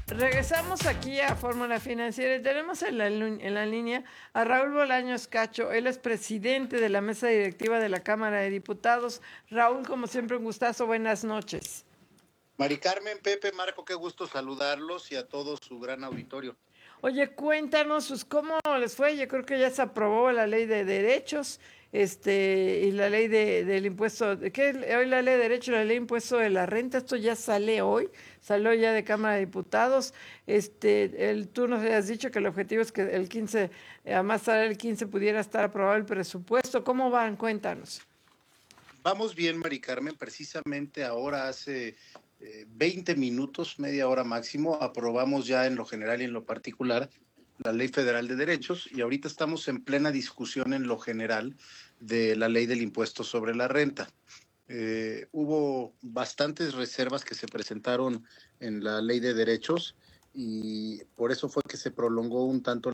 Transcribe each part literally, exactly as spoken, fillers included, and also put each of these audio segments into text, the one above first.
Regresamos aquí a Fórmula Financiera y tenemos en la, en la línea a Raúl Bolaños Cacho. Él es presidente de la mesa directiva de la Cámara de Diputados. Raúl, como siempre, un gustazo. Buenas noches. Mari Carmen, Pepe, Marco, qué gusto saludarlos y a todo su gran auditorio. Oye, cuéntanos pues, cómo les fue. Yo creo que ya se aprobó la ley de derechos este y la ley de, del impuesto. ¿Qué? Hoy la ley de derechos y la ley de impuesto de la renta. Esto ya sale hoy, salió ya de Cámara de Diputados. Este, el, tú nos habías dicho que el objetivo es que el quince, a más tarde el quince pudiera estar aprobado el presupuesto. ¿Cómo van? Cuéntanos. Vamos bien, Mari Carmen. Precisamente ahora hace eh, veinte minutos, media hora máximo, aprobamos ya en lo general y en lo particular la Ley Federal de Derechos y ahorita estamos en plena discusión en lo general de la Ley del Impuesto sobre la Renta. Eh, hubo bastantes reservas que se presentaron en la Ley de Derechos y por eso fue que se prolongó un tanto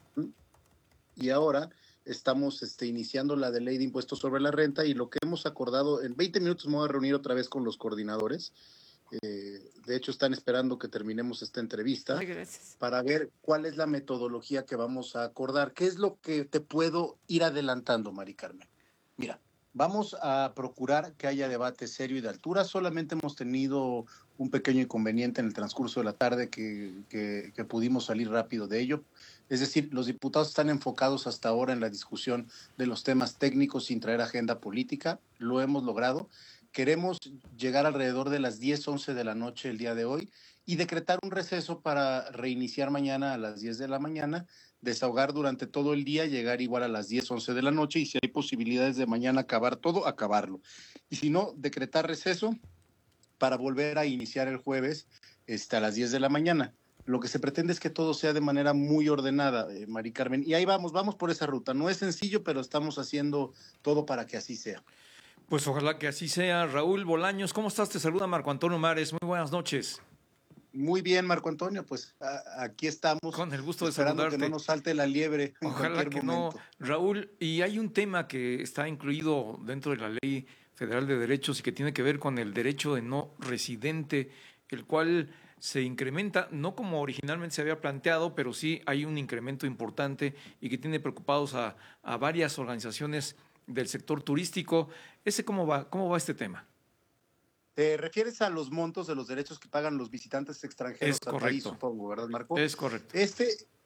y ahora estamos este, iniciando la de ley de impuestos sobre la renta y lo que hemos acordado, en veinte minutos me voy a reunir otra vez con los coordinadores. Eh, de hecho, están esperando que terminemos esta entrevista. Ay, gracias. Para ver cuál es la metodología que vamos a acordar. ¿Qué es lo que te puedo ir adelantando, Mari Carmen? Mira, vamos a procurar que haya debate serio y de altura. Solamente hemos tenido un pequeño inconveniente en el transcurso de la tarde que, que, que pudimos salir rápido de ello. Es decir, los diputados están enfocados hasta ahora en la discusión de los temas técnicos sin traer agenda política. Lo hemos logrado. Queremos llegar alrededor de las diez, once de la noche el día de hoy y decretar un receso para reiniciar mañana a las diez de la mañana, desahogar durante todo el día, llegar igual a las diez, once de la noche y si hay posibilidades de mañana acabar todo, acabarlo. Y si no, decretar receso para volver a iniciar el jueves este, a las diez de la mañana. Lo que se pretende es que todo sea de manera muy ordenada, eh, Mari Carmen. Y ahí vamos, vamos por esa ruta. No es sencillo, pero estamos haciendo todo para que así sea. Pues ojalá que así sea. Raúl Bolaños, ¿cómo estás? Te saluda Marco Antonio Mares. Muy buenas noches. Muy bien, Marco Antonio, pues a, aquí estamos. Con el gusto de esperando saludarte. Que no nos salte la liebre en Ojalá cualquier que momento. no. Raúl, y hay un tema que está incluido dentro de la Ley Federal de Derechos y que tiene que ver con el derecho de no residente, el cual se incrementa, no como originalmente se había planteado, pero sí hay un incremento importante y que tiene preocupados a, a varias organizaciones del sector turístico. ¿Ese cómo va? ¿Cómo va este tema? ¿Te refieres a los montos de los derechos que pagan los visitantes extranjeros Es al país, correcto. supongo, verdad, Marco? Es correcto. Este,